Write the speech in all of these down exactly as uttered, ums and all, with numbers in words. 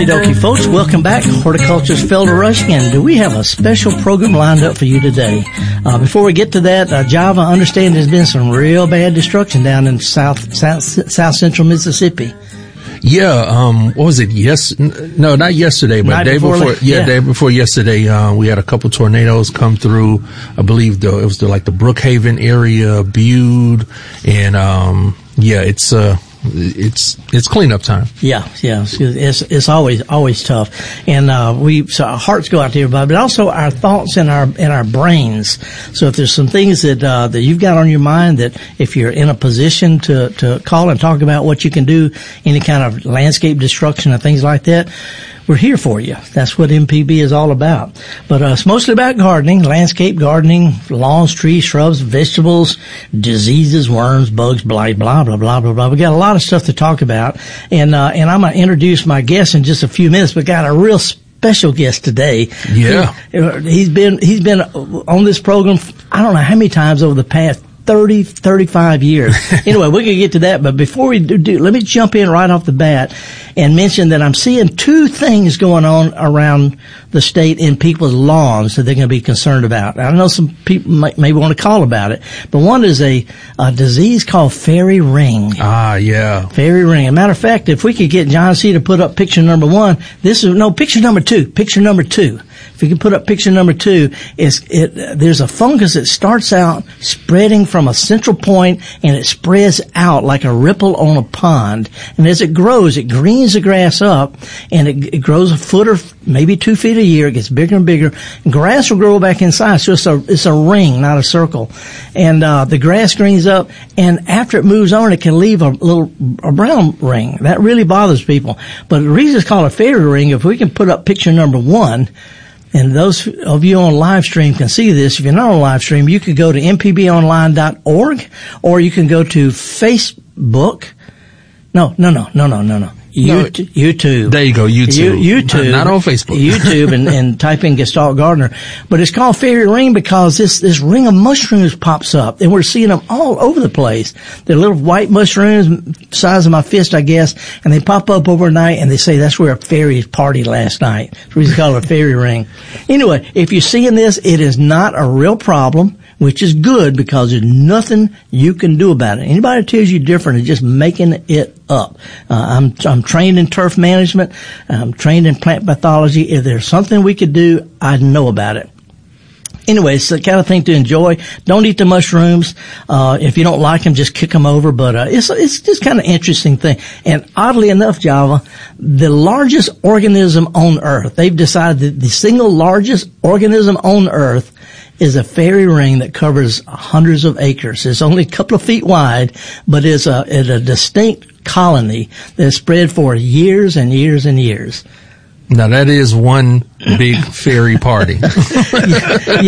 Okie dokie, folks. Welcome back. Horticulturist Felder Rushing, and do we have a special program lined up for you today? Uh, before we get to that, uh, Java, I understand there's been some real bad destruction down in south, south, south central Mississippi. Yeah, um, what was it? Yes, no, not yesterday, but Night day before, before yeah, yeah. day before yesterday, uh, we had a couple tornadoes come through. I believe the, it was the, like the Brookhaven area, Bude, and, um, yeah, it's, uh, it's, it's cleanup time. Yeah, yeah. It's, it's always, always tough. And, uh, we, so our hearts go out to everybody, but also our thoughts and our, and our brains. So if there's some things that, uh, that you've got on your mind that if you're in a position to, to call and talk about what you can do, any kind of landscape destruction and things like that, we're here for you. That's what M P B is all about. But, uh, it's mostly about gardening, landscape gardening, lawns, trees, shrubs, vegetables, diseases, worms, bugs, blah, blah, blah, blah, blah, blah. We got a lot of stuff to talk about. And, uh, and I'm going to introduce my guest in just a few minutes, but got a real special guest today. Yeah. He, he's been, he's been on this program, I don't know how many times over the past thirty, thirty-five years. Anyway, we can get to that, but before we do, do, let me jump in right off the bat and mention that I'm seeing two things going on around the state in people's lawns that they're going to be concerned about. I know some people might, may want to call about it, but one is a, a disease called fairy ring. Ah, yeah. Fairy ring. As a matter of fact, if we could get John C. to put up picture number one, this is, no, picture number two, picture number two. If you can put up picture number two, is it, there's a fungus that starts out spreading from a central point and it spreads out like a ripple on a pond. And as it grows, it greens the grass up and it, it grows a foot or maybe two feet a year. It gets bigger and bigger. And grass will grow back inside. So it's a, it's a ring, not a circle. And, uh, the grass greens up and after it moves on, it can leave a little, a brown ring. That really bothers people. But the reason it's called a fairy ring, if we can put up picture number one, and those of you on live stream can see this. If you're not on live stream, you could go to m p b online dot org or you can go to Facebook. No, no, no, no, no, no, no. No, YouTube, YouTube. There you go, YouTube. You, YouTube. Not, not on Facebook. YouTube and, and type in Gestalt Gardener. But it's called fairy ring because this, this ring of mushrooms pops up and we're seeing them all over the place. They're little white mushrooms, size of my fist, I guess, and they pop up overnight and they say that's where a fairy partied last night. So we call it a fairy ring. Anyway, if you're seeing this, it is not a real problem, which is good because there's nothing you can do about it. Anybody that tells you different is just making it up. Uh, I'm, I'm trained in turf management. I'm trained in plant pathology. If there's something we could do, I'd know about it. Anyway, it's the kind of thing to enjoy. Don't eat the mushrooms. Uh, if you don't like them, just kick them over. But, uh, it's, it's just kind of interesting thing. And oddly enough, Java, the largest organism on Earth, they've decided that the single largest organism on Earth is a fairy ring that covers hundreds of acres. It's only a couple of feet wide, but it's a, it's a distinct colony that's spread for years and years and years. Now that is one big fairy party. yeah.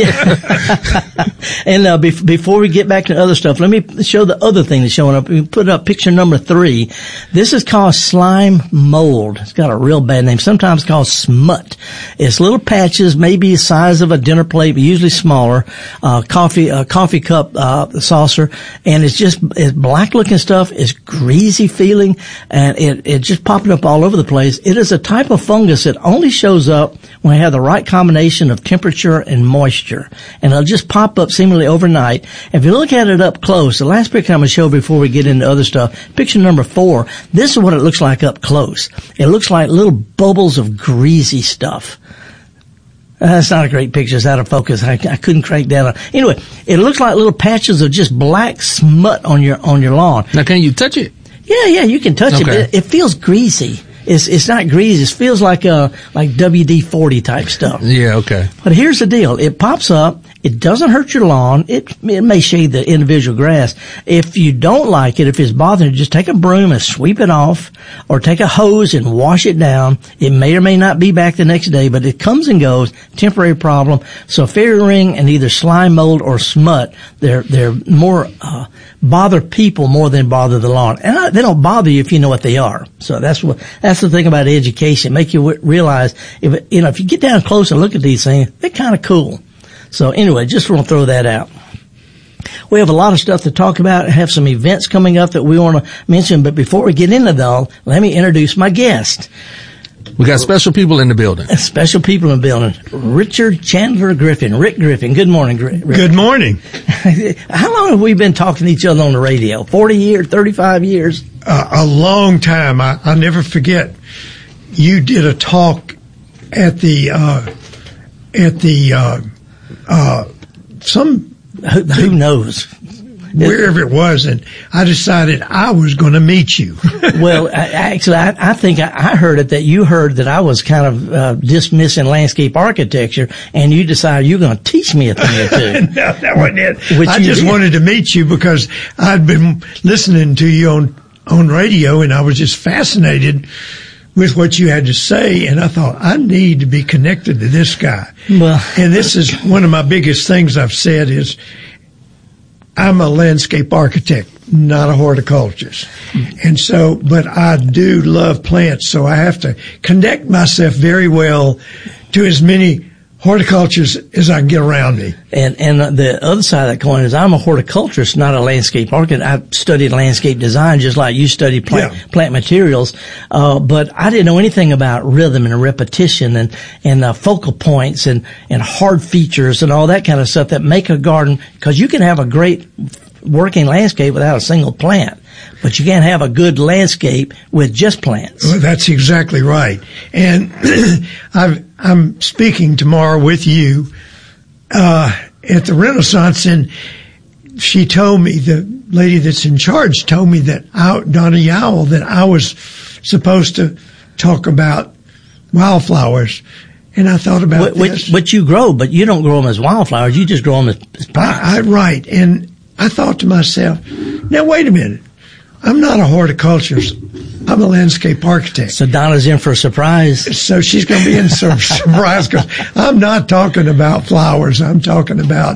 yeah. And uh, be- before we get back to other stuff, let me show the other thing that's showing up. We put up picture number three. This is called slime mold. It's got a real bad name. Sometimes called smut. It's little patches, maybe the size of a dinner plate, but usually smaller. Uh, coffee, uh, coffee cup uh, saucer, and it's just it's black looking stuff. It's greasy feeling, and it it just popping up all over the place. It is a type of fungus that only shows up when we have the right combination of temperature and moisture. And it'll just pop up seemingly overnight. If you look at it up close, the last picture I'm going to show before we get into other stuff, picture number four, this is what it looks like up close. It looks like little bubbles of greasy stuff. That's not a great picture. It's out of focus. I, I couldn't crank that on. Anyway, it looks like little patches of just black smut on your, on your lawn. Now, can you touch it? Yeah, yeah, you can touch okay. it, but it, it feels greasy. It's, it's not greasy. It feels like, uh, like W D forty type stuff. Yeah, okay. But here's the deal. It pops up. It doesn't hurt your lawn. It, it may shade the individual grass. If you don't like it, if it's bothering you, just take a broom and sweep it off, or take a hose and wash it down. It may or may not be back the next day, but it comes and goes. Temporary problem. So fairy ring and either slime mold or smut, they're, they're more, uh, bother people more than bother the lawn. And I, they don't bother you if you know what they are. So that's what, that's the thing about education. Make you w- realize if, it, you know, if you get down close and look at these things, they're kind of cool. So anyway, just want to throw that out. We have a lot of stuff to talk about. I have some events coming up that we want to mention. But before we get into that, let me introduce my guest. We got special people in the building. Special people in the building. Richard Chandler Griffin. Rick Griffin. Good morning, Rick. Good morning. How long have we been talking to each other on the radio? forty years, thirty-five years? Uh, a long time. I, I'll never forget. You did a talk at the, uh, at the, uh, uh, some. Who, who knows? Wherever it was, and I decided I was going to meet you. Well, I, actually, I, I think I, I heard it that you heard that I was kind of uh, dismissing landscape architecture, and you decided you were going to teach me a thing or two. No, that wasn't it. Which I you just did. wanted to meet you because I'd been listening to you on, on radio, and I was just fascinated with what you had to say, and I thought, I need to be connected to this guy. Well, and this is one of my biggest things I've said is, I'm a landscape architect, not a horticulturist. And so, but I do love plants, so I have to connect myself very well to as many horticulturists as I can get around me. And and the other side of that coin is I'm a horticulturist, not a landscape architect. I studied landscape design just like you studied plant, Yeah. plant materials. Uh, but I didn't know anything about rhythm and repetition and, and uh, focal points and, and hard features and all that kind of stuff that make a garden, because you can have a great working landscape without a single plant, but you can't have a good landscape with just plants. Well, that's exactly right. And I've, I'm speaking tomorrow with you uh, at the Renaissance, and she told me, the lady that's in charge told me that I, Donna Yowell, that I was supposed to talk about wildflowers. And I thought about Which, this. which you grow, but you don't grow them as wildflowers. You just grow them as, as plants. I, I, right. And I thought to myself, now wait a minute. I'm not a horticulturist. I'm a landscape architect. So Donna's in for a surprise. So she's going to be in some surprise, because I'm not talking about flowers. I'm talking about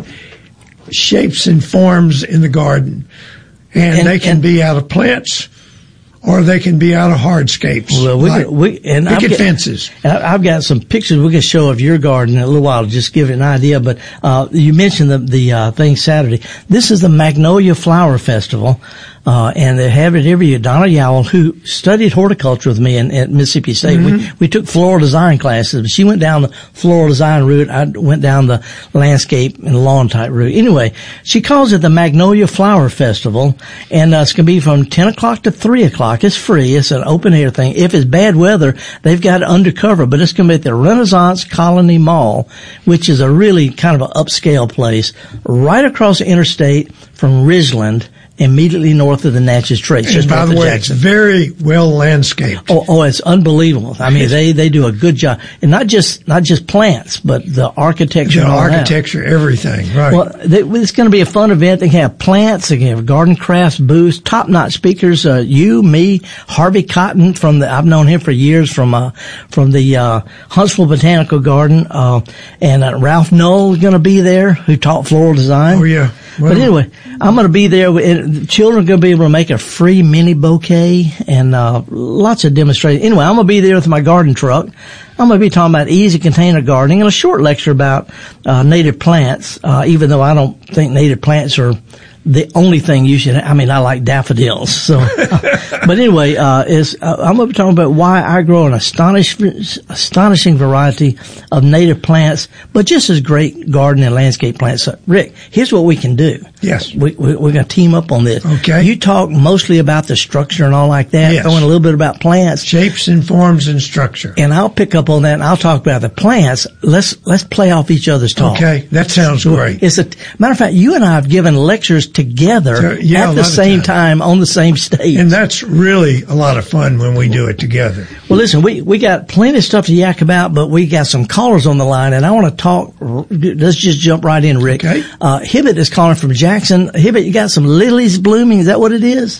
shapes and forms in the garden. And, And- they can and- be out of plants, or they can be out of hardscapes. Well, we, like we and I've picket got, fences. and I- I've got some pictures we can show of your garden in a little while to just give it an idea. But uh, you mentioned the the uh, thing Saturday. This is the Magnolia Flower Festival, uh, and they have it every year. Donna Yowell, who studied horticulture with me in, at Mississippi State, Mm-hmm. we we took floral design classes. She went down the floral design route. I went down the landscape and lawn type route. Anyway, she calls it the Magnolia Flower Festival, and uh, it's going to be from ten o'clock to three o'clock. It's free. It's an open air thing. If it's bad weather, they've got it undercover, but it's going to be at the Renaissance Colony Mall, which is a really kind of an upscale place right across the interstate from Ridgeland, immediately north of the Natchez Trace. And Just by north the of way, it's Jackson. very well landscaped. Oh, oh, it's unbelievable. I mean, they, they do a good job. And not just, not just plants, but the architecture The and all that. architecture, everything. Right. Well, they, it's going to be a fun event. They can have plants, they can have garden crafts booths, top-notch speakers. Uh, you, me, Harvey Cotton from the, I've known him for years from, uh, from the, uh, Huntsville Botanical Garden. Uh, and, uh, Ralph Knoll is going to be there, who taught floral design. Oh, yeah. Well, But anyway, I'm going to be there. And the children are going to be able to make a free mini bouquet and uh, lots of demonstrations. Anyway, I'm going to be there with my garden truck. I'm going to be talking about easy container gardening and a short lecture about uh, native plants, uh, even though I don't think native plants are the only thing you should, I mean, I like daffodils. So, but anyway, uh, is, uh, I'm going to be talking about why I grow an astonish, astonishing variety of native plants, but just as great garden and landscape plants. So, Rick, here's what we can do. Yes. We, we, we're going to team up on this. Okay. You talk mostly about the structure and all like that, Yes. throwing a little bit about plants. Shapes and forms and structure. And I'll pick up on that and I'll talk about the plants. Let's, let's play off each other's talk. Okay, that sounds great. It's a, matter of fact, you and I have given lectures together So, yeah, a at the lot of same times. time on the same stage. And that's really a lot of fun when we do it together. Well, listen, we, we got plenty of stuff to yak about, but we got some callers on the line, and I want to talk. Let's just jump right in, Rick. Okay. Uh, Hibbett is calling from Jackson. Hibbett, you got some lilies blooming. Is that what it is?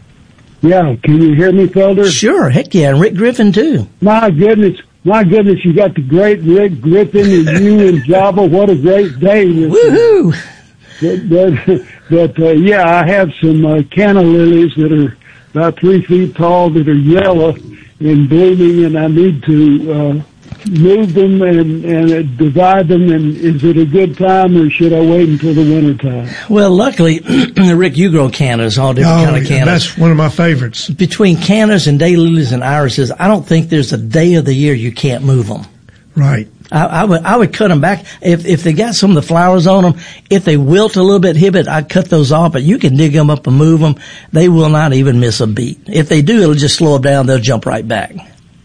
Yeah, can you hear me, Felder? Sure. Heck yeah. And Rick Griffin, too. My goodness, my goodness, you got the great Rick Griffin and you and Java. What a great day. Woohoo. But, but, but uh, yeah, I have some uh, canna lilies that are about three feet tall that are yellow and blooming, and I need to uh, move them and, and divide them, and is it a good time, or should I wait until the winter time? Well, luckily, Rick, you grow cannas, all different Oh, kind of cannas. that's one of my favorites. Between cannas and daylilies and irises, I don't think there's a day of the year you can't move them. Right. I, I would I would cut them back if if they got some of the flowers on them. If they wilt a little bit, hibbit, I'd cut those off. But you can dig them up and move them; they will not even miss a beat. If they do, it'll just slow them down. They'll jump right back.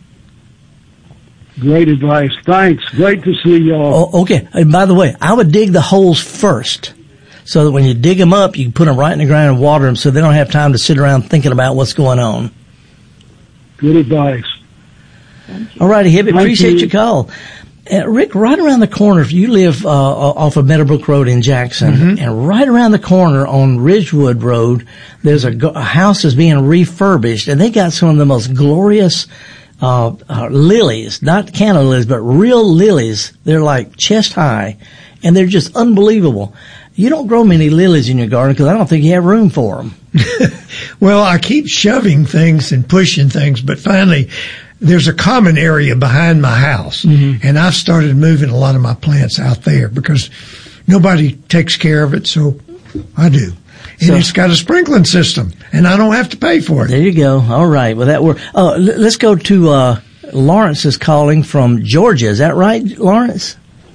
Great advice. Thanks. Great to see y'all. Oh, okay. And by the way, I would dig the holes first, so that when you dig them up, you can put them right in the ground and water them, so they don't have time to sit around thinking about what's going on. Good advice. All righty, Hibbit. Thank Appreciate you. your call. Uh, Rick, right around the corner, if you live uh, off of Meadowbrook Road in Jackson, Mm-hmm. and right around the corner on Ridgewood Road, there's a, go- a house that's being refurbished, and they got some of the most glorious uh, uh lilies, not canna lilies, but real lilies. They're like chest high, and they're just unbelievable. You don't grow many lilies in your garden because I don't think you have room for them. Well, I keep shoving things and pushing things, but finally there's a common area behind my house, mm-hmm. and I've started moving a lot of my plants out there because nobody takes care of it, so I do. And So- it's got a sprinkling system, and I don't have to pay for it. There you go. All right. Well, that work. Oh, l- let's go to uh Lawrence is calling from Georgia. Is that right, Lawrence?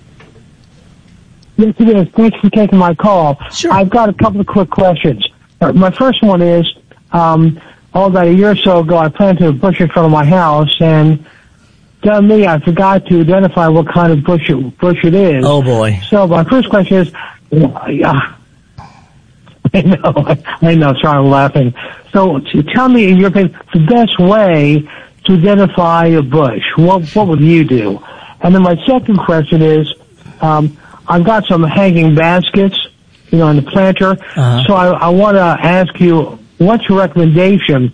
Yes, it is. Thanks for taking my call. Sure. I've got a couple of quick questions. Uh, My first one is, um, oh, about a year or so ago, I planted a bush in front of my house, and to me, I forgot to identify what kind of bush it, bush it is. Oh boy. So my first question is, yeah, I know, I know, sorry, I'm laughing. So to tell me, in your opinion, the best way to identify a bush. What, what would you do? And then my second question is, um, I've got some hanging baskets, you know, in the planter. Uh-huh. So I, I want to ask you, what's your recommendation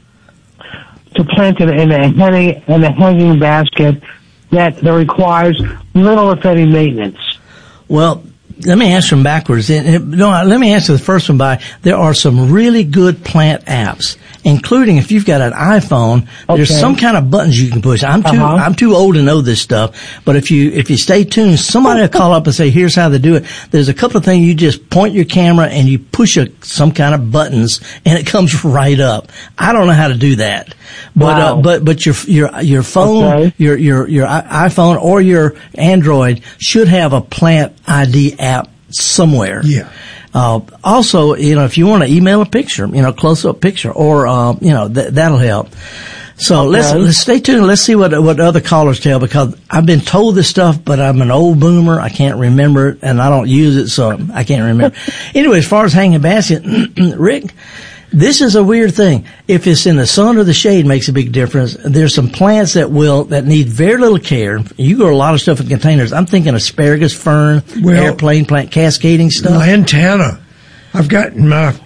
to plant it in a hanging, in a hanging basket that, that requires little, if any, maintenance? Well, let me answer them backwards. And, and, No, let me answer the first one by, there are some really good plant apps, including if you've got an iPhone, there's Okay. some kind of buttons you can push. I'm too, Uh-huh. I'm too old to know this stuff, but if you, if you stay tuned, somebody will call up and say, here's how they do it. There's a couple of things, you just point your camera and you push a, some kind of buttons and it comes right up. I don't know how to do that. But, Wow. uh, but, but your, your, your phone, Okay. your, your, your i- iPhone or your Android should have a plant I D app somewhere. Yeah. Uh, also, you know, if you want to email a picture, you know, close up picture, or, uh, you know, th- that'll help. So let's, let's stay tuned. Let's see what, what other callers tell, because I've been told this stuff, but I'm an old boomer. I can't remember it and I don't use it, so I can't remember. Anyway, as far as hanging basket, Rick, this is a weird thing. If it's in the sun or the shade, makes a big difference. There's some plants that will, that need very little care. You grow a lot of stuff in containers. I'm thinking asparagus, fern, Well- airplane plant, cascading stuff. Lantana. I've gotten my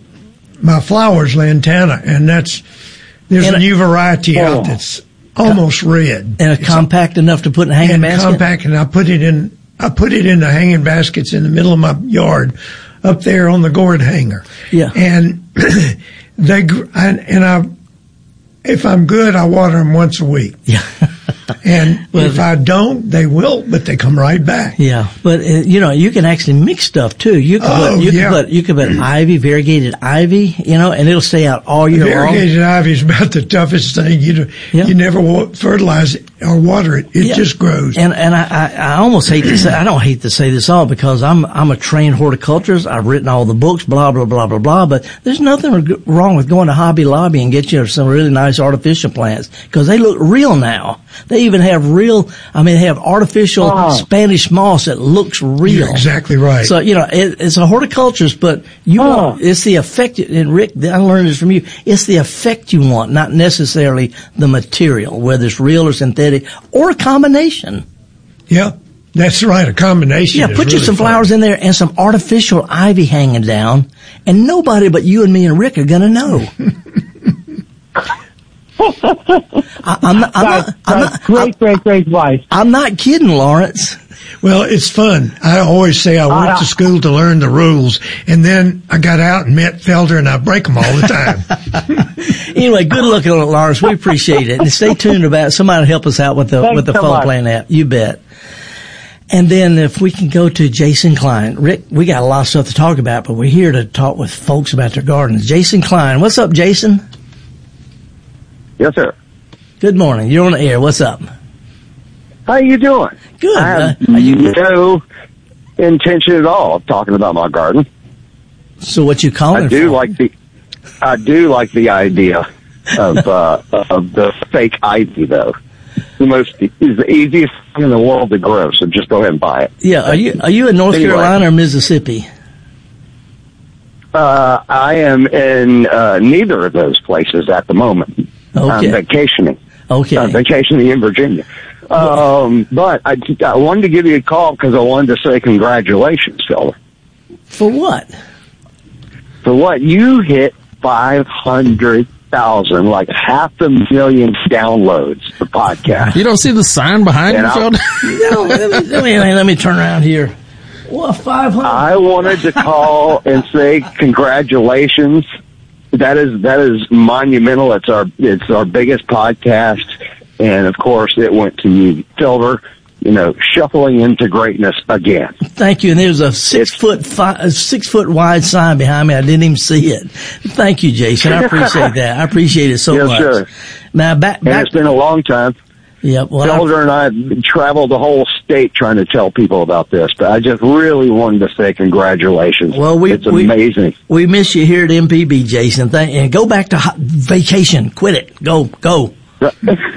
my flowers lantana, and that's there's And a a- new variety Oh. out that's almost red. And a compact enough to put in a hanging and basket? compact, and I put it in. I put it in the hanging baskets in the middle of my yard, up there on the gourd hanger. Yeah. And they gr- and, and I, if I'm good, I water them once a week. Yeah. And Well, if I don't, they will, but they come right back. Yeah, but uh, you know, you can actually mix stuff too. You can Oh, put, you yeah. can put, you can put ivy, variegated ivy, you know, and it'll stay out all year long. Variegated ivy is about the toughest thing. You do, Yeah. you never wa- fertilize it or water it; it Yeah. just grows. And and I, I I almost hate to say, I don't hate to say this all, because I'm I'm a trained horticulturist. I've written all the books, blah blah blah blah blah. But there's nothing reg- wrong with going to Hobby Lobby and get you some really nice artificial plants, because they look real now. They even have real. I mean, they have artificial Oh. Spanish moss that looks real. You're exactly right. So, you know, it, it's a horticulturist, but you Oh. want, it's the effect, and Rick, I learned this from you, it's the effect you want, not necessarily the material, whether it's real or synthetic, or a combination. yeah, that's right. A combination. Yeah, is put you really some fun. flowers in there and some artificial ivy hanging down, and nobody but you and me and Rick are gonna know. I, I'm not, I'm That's, not, I'm that's not, great, I'm, great, great advice. I'm not kidding, Lawrence. Well, it's fun. I always say I went Uh, to school to learn the rules, and then I got out and met Felder, and I break them all the time. Anyway, good looking on it, Lars. We appreciate it. And stay tuned about somebody help us out with the Thanks with the so phone much. plan app. You bet. And then if we can go to Jason Klein. Rick, we got a lot of stuff to talk about, but we're here to talk with folks about their gardens. Jason Klein. What's up, Jason? Yes, sir. Good morning. You're on the air. What's up? How you doing? Good. I have Uh, are you, no intention at all of talking about my garden. so what you calling I it do for? like the, I do like the idea of uh, of the fake ivy, though. The most is the easiest thing in the world to grow. So just go ahead and buy it. Yeah. Are you are you in North Anyway. Carolina or Mississippi? Uh, I am in uh, neither of those places at the moment. I'm Okay. vacationing. Okay. I'm vacationing in Virginia. Um, but I, I wanted to give you a call because I wanted to say congratulations, Phil. For what? For what you hit five hundred thousand, like half a million downloads the podcast. You don't see the sign behind And you, I'll- Felder? No, let me, let me, let me turn around here. Well, five hundred. I wanted to call and say congratulations. That is that is monumental. It's our it's our biggest podcast, and of course, it went to you, Silver. You know, shuffling into greatness again. Thank you. And there was a six It's- foot five, a six foot wide sign behind me. I didn't even see it. Thank you, Jason. I appreciate that. I appreciate it so Yes, much. sir. Now back, And back. it's been a long time. Yeah. Well, I- Felder and I have traveled the whole state trying to tell people about this, but I just really wanted to say congratulations. Well, we- it's we- amazing. we miss you here at M P B, Jason. Thank, and go back to ho- vacation. Quit it. Go, go. All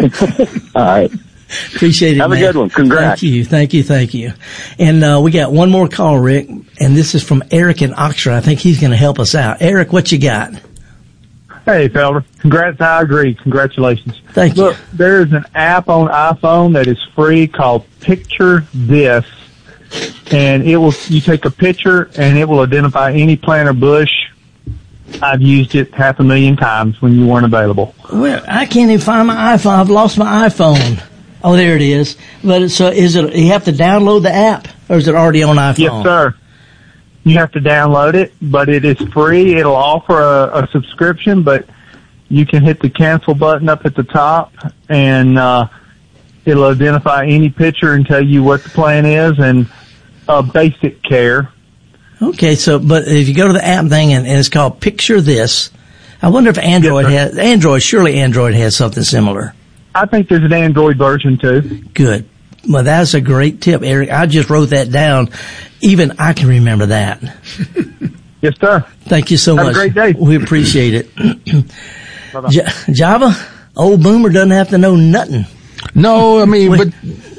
right. Appreciate it. Have a man. good one. Congrats. Thank you. Thank you. Thank you. And, uh, we got one more call, Rick, and this is from Eric in Oxford. I think he's going to help us out. Eric, what you got? Hey, Felder. Congrats. I agree. Congratulations. Thank you. Look, there's an app on iPhone that is free called Picture This, and it will, you take a picture and it will identify any plant or bush. I've used it half a million times when you weren't available. Well, I can't even find my iPhone. I've lost my iPhone. Oh, there it is. But so is it, you have to download the app or is it already on iPhone? Yes, sir. You have to download it, but it is free. It'll offer a, a subscription, but you can hit the cancel button up at the top, and uh, it'll identify any picture and tell you what the plant is and uh, basic care. Okay, so, but if you go to the app thing and, and it's called Picture This, I wonder if Android Yes, has, Android, surely Android has something similar. I think there's an Android version too. Good. Well, that's a great tip, Eric. I just wrote that down. Even I can remember that. Yes, sir. Thank you so Have a much. great day. We appreciate it. J- Java, old boomer doesn't have to know nothing. No, I mean, Wait. but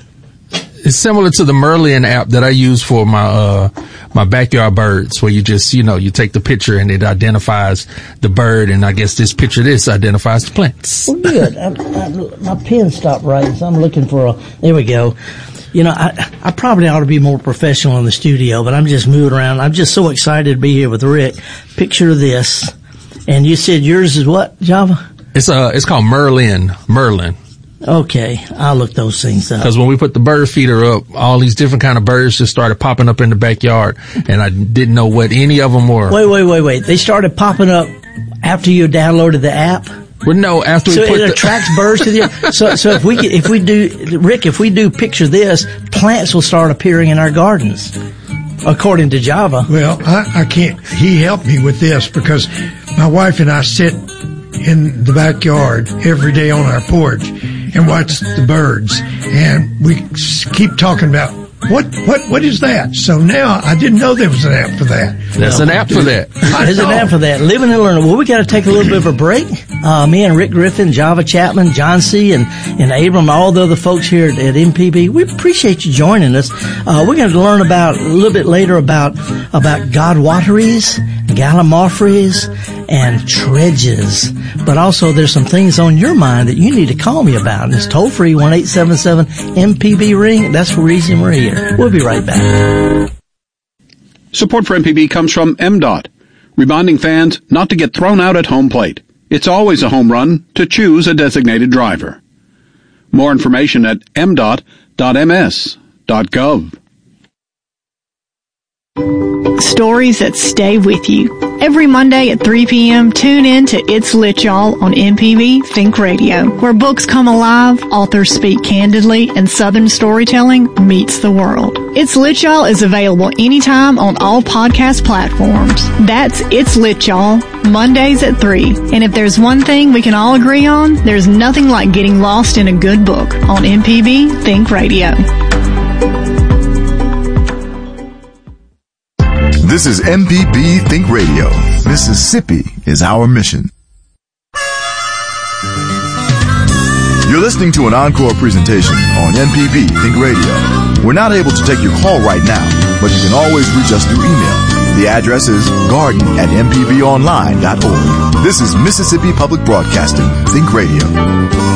it's similar to the Merlin app that I use for my uh my backyard birds, where you just, you know, you take the picture and it identifies the bird, and I guess this picture this identifies the plants. Well, good. I, I, my pen stopped writing, so I'm looking for a. There we go. You know, I I probably ought to be more professional in the studio, but I'm just moving around. I'm just so excited to be here with Rick. Picture this, and you said yours is what, Java? It's uh it's called Merlin, Merlin. Okay, I'll look those things up. Because when we put the bird feeder up, all these different kind of birds just started popping up in the backyard, and I didn't know what any of them were. Wait, wait, wait, wait. They started popping up after you downloaded the app. But no, after So we put it the, attracts birds to the. So, so if we could- if we do, Rick, if we do picture this, plants will start appearing in our gardens, according to Java. Well, I, I can't. He helped me with this because my wife and I sit in the backyard every day on our porch and watch the birds, and we s- keep talking about what what what is that. So now I didn't know there was an app for that. There's an app for that. I There's an know. app for that. Living and learning. Well, we got to take a little bit of a break. Uh, me and Rick Griffin, Java Chapman, John C., and, and Abram, all the other folks here at, at M P B, we appreciate you joining us. Uh, we're going to learn about, a little bit later about, about godwateries, gallimaufries, and tredges. But also there's some things on your mind that you need to call me about. And it's toll free, one eight seven seven M P B ring. That's the reason we're here. We'll be right back. Support for M P B comes from M DOT, reminding fans not to get thrown out at home plate. It's always a home run to choose a designated driver. More information at m dot dot m s dot gov. stories that stay with you. Every Monday at three p.m., tune in to It's Lit Y'all on M P B Think Radio, where books come alive, authors speak candidly, and Southern storytelling meets the world. It's Lit Y'all is available anytime on all podcast platforms. That's It's Lit Y'all, Mondays at three. And if there's one thing we can all agree on, there's nothing like getting lost in a good book on M P B Think Radio. This is M P B Think Radio. Mississippi is our mission. You're listening to an encore presentation on M P B Think Radio. We're not able to take your call right now, but you can always reach us through email. The address is garden at m p b online dot org. This is Mississippi Public Broadcasting Think Radio.